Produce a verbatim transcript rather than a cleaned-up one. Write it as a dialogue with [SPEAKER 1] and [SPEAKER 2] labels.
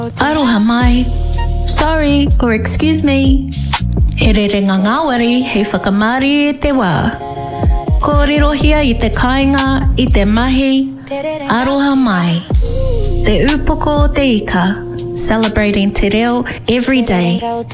[SPEAKER 1] Aroha mai. Sorry or excuse me. E re re ngā ngāwari hei whakamari e te wā. Ko rirohia i te kāinga, i te mahi. Aroha mai. Te upoko o te ika. Celebrating te reo every day.